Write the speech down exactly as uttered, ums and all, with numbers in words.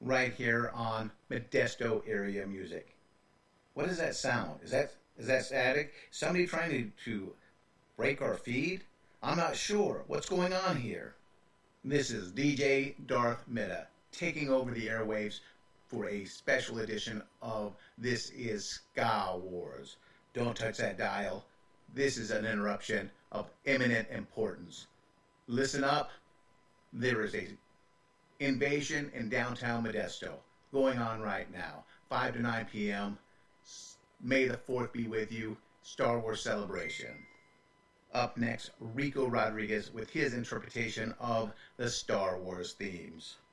right here on Modesto Area Music. What is that sound? Is that is that static? Somebody trying to, to break our feed? I'm not sure. What's going on here? This is D J Darth Mitta taking over the airwaves for a special edition of This is Ska Wars. Don't touch that dial. This is an interruption of imminent importance. Listen up. There is a invasion in downtown Modesto going on right now. five to nine p.m. May the fourth be with you. Star Wars celebration. Up next, Rico Rodriguez with his interpretation of the Star Wars themes.